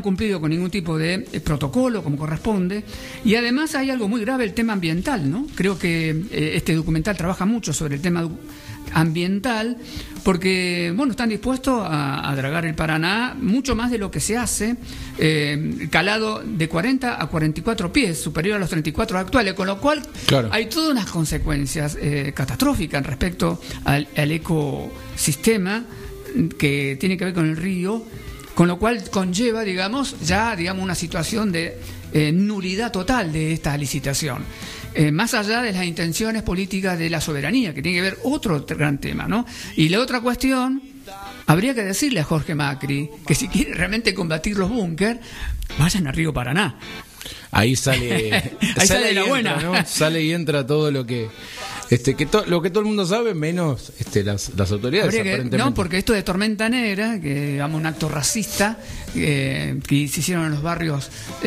cumplido con ningún tipo de protocolo como corresponde, y además hay algo muy grave, el tema ambiental, ¿no? Creo que este documental trabaja mucho sobre el tema ambiental, porque bueno, están dispuestos a dragar el Paraná mucho más de lo que se hace, calado de 40 a 44 pies, superior a los 34 actuales, con lo cual claro, hay todas unas consecuencias catastróficas respecto al ecosistema que tiene que ver con el río, con lo cual conlleva, digamos, una situación de nulidad total de esta licitación. Más allá de las intenciones políticas de la soberanía, que tiene que ver otro gran tema, ¿no? Y la otra cuestión, habría que decirle a Jorge Macri que si quiere realmente combatir los búnker, vayan a Río Paraná. Ahí sale, ahí sale la buena, ¿no? Sale y entra todo lo que lo que todo el mundo sabe, menos las autoridades. Aparentemente. No, porque esto de Tormenta Negra, que digamos un acto racista que se hicieron en los barrios,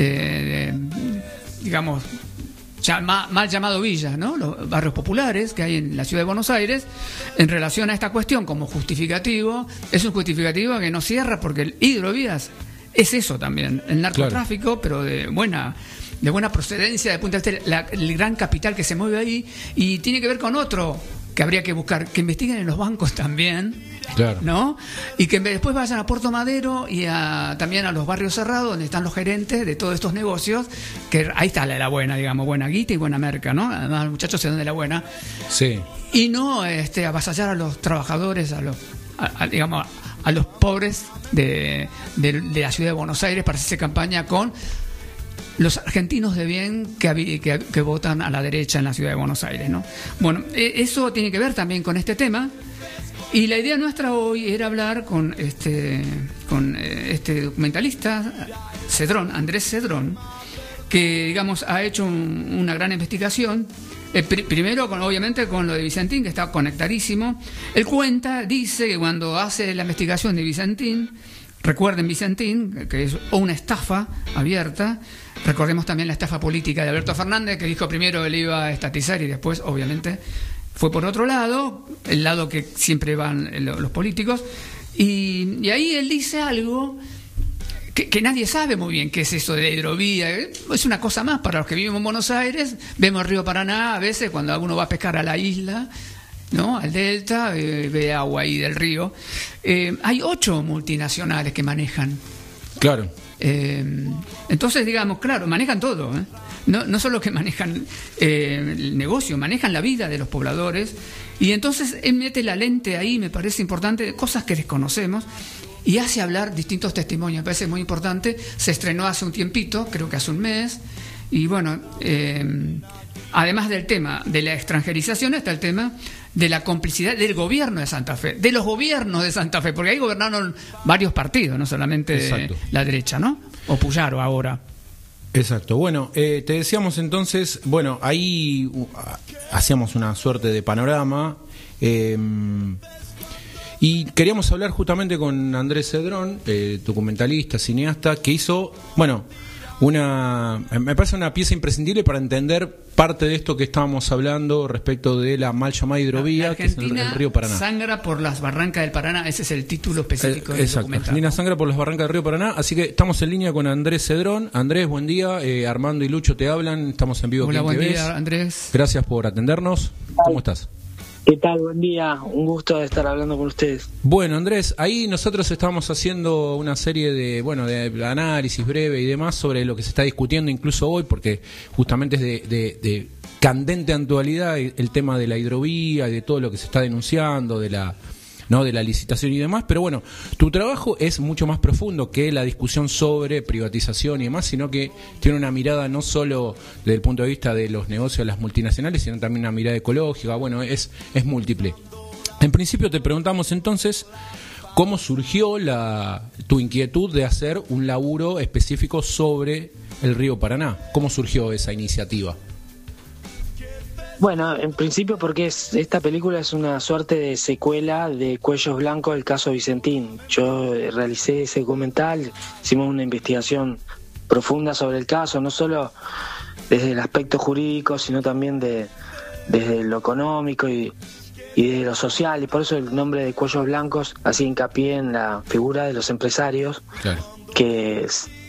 digamos, mal llamado villas, ¿no? Los barrios populares que hay en la ciudad de Buenos Aires, en relación a esta cuestión como justificativo, es un justificativo que no cierra, porque el hidrovías es eso también, el narcotráfico, claro, pero de buena procedencia, de punto de vista el gran capital que se mueve ahí, y tiene que ver con otro que habría que buscar, que investiguen en los bancos también, claro, ¿no? Y que después vayan a Puerto Madero y también a los barrios cerrados, donde están los gerentes de todos estos negocios, que ahí está la buena, digamos, buena guita y buena merca, ¿no? Además, los muchachos se dan de la buena. Sí. Y no avasallar a los trabajadores, a los pobres de la ciudad de Buenos Aires para hacerse campaña con los argentinos de bien que votan a la derecha en la ciudad de Buenos Aires, ¿no? Bueno, eso tiene que ver también con este tema, y la idea nuestra hoy era hablar con este documentalista Andrés Cedrón, que digamos ha hecho una gran investigación. Primero, obviamente, con lo de Vicentín, que está conectadísimo. Él dice que cuando hace la investigación de Vicentín, recuerden Vicentín, que es una estafa abierta. Recordemos también la estafa política de Alberto Fernández, que dijo primero que él iba a estatizar y después, obviamente, fue por otro lado, el lado que siempre van los políticos. Y ahí él dice algo que nadie sabe muy bien qué es eso de la hidrovía. Es una cosa más para los que vivimos en Buenos Aires. Vemos el río Paraná a veces cuando alguno va a pescar a la isla, ¿no? Al delta, ve agua ahí del río. Hay 8 multinacionales que manejan. Claro. Entonces, digamos, claro, manejan todo, ¿eh? No solo que manejan el negocio, manejan la vida de los pobladores. Y entonces él mete la lente ahí, me parece importante, de cosas que desconocemos, y hace hablar distintos testimonios. Me parece muy importante. Se estrenó hace un tiempito, creo que hace un mes. Y bueno, además del tema de la extranjerización, está el tema de la complicidad del gobierno de Santa Fe, de los gobiernos de Santa Fe, porque ahí gobernaron varios partidos, no solamente la derecha, ¿no? O Puyaro ahora. Exacto. Bueno, te decíamos entonces, bueno, ahí hacíamos una suerte de panorama, y queríamos hablar justamente con Andrés Cedrón, documentalista, cineasta, que hizo, bueno, me parece una pieza imprescindible para entender parte de esto que estábamos hablando respecto de la mal llamada hidrovía, que es el río Paraná. Sangra por las barrancas del Paraná, ese es el título específico del documental. Argentina sangra por las barrancas del río Paraná, así que estamos en línea con Andrés Cedrón. Andrés, buen día, Armando y Lucho te hablan, estamos en vivo. Hola, buen día, Andrés. Gracias por atendernos. ¿Cómo estás? ¿Qué tal? Buen día, un gusto de estar hablando con ustedes. Bueno, Andrés, ahí nosotros estábamos haciendo una serie de análisis breve y demás sobre lo que se está discutiendo incluso hoy, porque justamente es de candente actualidad el tema de la hidrovía y de todo lo que se está denunciando, de la licitación y demás. Pero bueno, tu trabajo es mucho más profundo que la discusión sobre privatización y demás, sino que tiene una mirada no solo desde el punto de vista de los negocios de las multinacionales, sino también una mirada ecológica. Bueno, es múltiple. En principio te preguntamos entonces cómo surgió tu inquietud de hacer un laburo específico sobre el río Paraná. ¿Cómo surgió esa iniciativa? Bueno, en principio porque esta película es una suerte de secuela de Cuellos Blancos del caso Vicentín. Yo realicé ese documental, hicimos una investigación profunda sobre el caso, no solo desde el aspecto jurídico, sino también desde lo económico y desde lo social, y por eso el nombre de Cuellos Blancos hacía hincapié en la figura de los empresarios, claro, que